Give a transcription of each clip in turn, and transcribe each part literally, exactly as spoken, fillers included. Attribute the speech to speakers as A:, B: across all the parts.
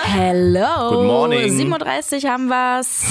A: Hello.
B: Good morning.
A: sieben Uhr dreißig haben wir's.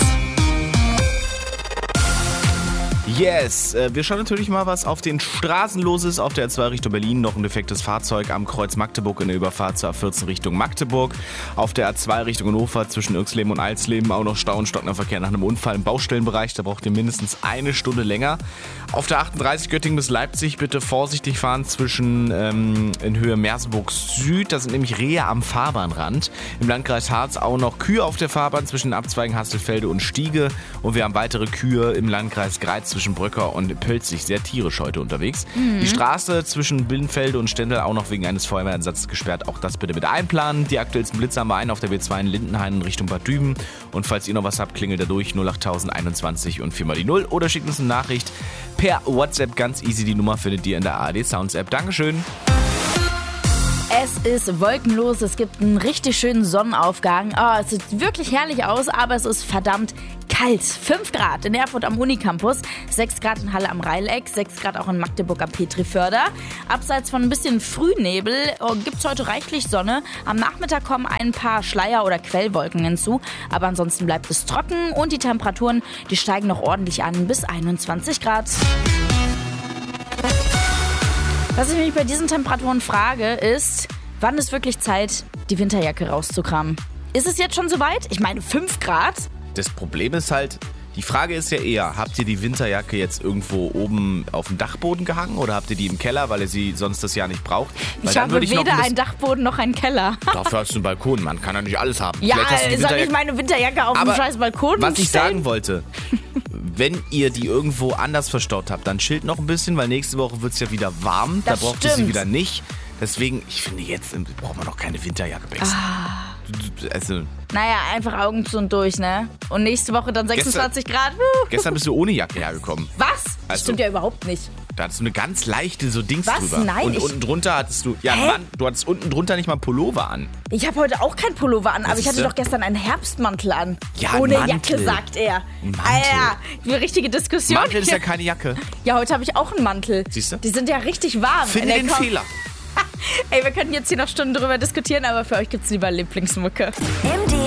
B: Yes, wir schauen natürlich mal, was auf den Straßen los ist. Auf der A zwei Richtung Berlin noch ein defektes Fahrzeug am Kreuz Magdeburg in der Überfahrt zur A vierzehn Richtung Magdeburg. Auf der A zwei Richtung Hannover zwischen Irxleben und Alsleben auch noch Stau und stockender Verkehr nach einem Unfall im Baustellenbereich. Da braucht ihr mindestens eine Stunde länger. Auf der achtunddreißig Göttingen bis Leipzig bitte vorsichtig fahren zwischen ähm, in Höhe Merseburg Süd. Da sind nämlich Rehe am Fahrbahnrand. Im Landkreis Harz auch noch Kühe auf der Fahrbahn zwischen Abzweigen Hastelfelde und Stiege. Und wir haben weitere Kühe im Landkreis Greiz zwischen Bröcker und Pölzig, sehr tierisch heute unterwegs. Mhm. Die Straße zwischen Billenfelde und Stendal auch noch wegen eines Feuerwehreinsatzes gesperrt. Auch das bitte bitte einplanen. Die aktuellsten Blitze haben wir einen auf der B zwei in Lindenhain in Richtung Bad Düben. Und falls ihr noch was habt, klingelt da durch null acht null einundzwanzig und vier mal die null oder schickt uns eine Nachricht per WhatsApp. Ganz easy, die Nummer findet ihr in der A R D Sounds App. Dankeschön.
A: Es ist wolkenlos, es gibt einen richtig schönen Sonnenaufgang. Oh, es sieht wirklich herrlich aus, aber es ist verdammt kalt. fünf Grad in Erfurt am Unicampus, sechs Grad in Halle am Reileck, sechs Grad auch in Magdeburg am Petriförder. Abseits von ein bisschen Frühnebel oh, gibt es heute reichlich Sonne. Am Nachmittag kommen ein paar Schleier- oder Quellwolken hinzu, aber ansonsten bleibt es trocken und die Temperaturen, die steigen noch ordentlich an bis einundzwanzig Grad. Was ich mich bei diesen Temperaturen frage, ist, wann ist wirklich Zeit, die Winterjacke rauszukramen? Ist es jetzt schon soweit? Ich meine, fünf Grad?
B: Das Problem ist halt, die Frage ist ja eher, habt ihr die Winterjacke jetzt irgendwo oben auf dem Dachboden gehangen oder habt ihr die im Keller, weil ihr sie sonst das Jahr nicht braucht? Weil
A: ich habe weder ein einen Dachboden noch einen Keller.
B: Dafür hast du einen Balkon, man kann ja nicht alles haben.
A: Ja, soll ich meine Winterjacke auf dem scheiß Balkon
B: was
A: stellen?
B: Ich sagen wollte, wenn ihr die irgendwo anders verstaut habt, dann chillt noch ein bisschen, weil nächste Woche wird es ja wieder warm.
A: Das
B: da braucht ihr sie wieder nicht. Deswegen, ich finde jetzt braucht man noch keine Winterjacke.
A: Ah.
B: Also,
A: naja, einfach Augen zu und durch, ne? Und nächste Woche dann sechsundzwanzig Grad. Wuh.
B: Gestern bist du ohne Jacke hergekommen.
A: Was? Das
B: also,
A: stimmt ja überhaupt nicht.
B: Da hattest du eine ganz leichte so Dings
A: Was?
B: drüber.
A: Nein,
B: und
A: ich
B: unten drunter hattest du, ja
A: Hä?
B: Mann, du hattest unten drunter nicht mal einen Pullover an.
A: Ich habe heute auch keinen Pullover an,
B: Was
A: aber ich hatte
B: ist
A: doch gestern einen Herbstmantel an.
B: Ja, ein
A: Ohne
B: Mantel.
A: Jacke, sagt er.
B: Ein Mantel.
A: Alter, eine richtige Diskussion.
B: Mantel ist ja keine Jacke.
A: Ja, heute habe ich auch einen Mantel.
B: Siehst du?
A: Die sind ja richtig warm.
B: Finde den
A: Kom-
B: Fehler.
A: Ey, wir könnten jetzt hier noch Stunden drüber diskutieren, aber für euch gibt's lieber Lieblingsmucke.
C: M D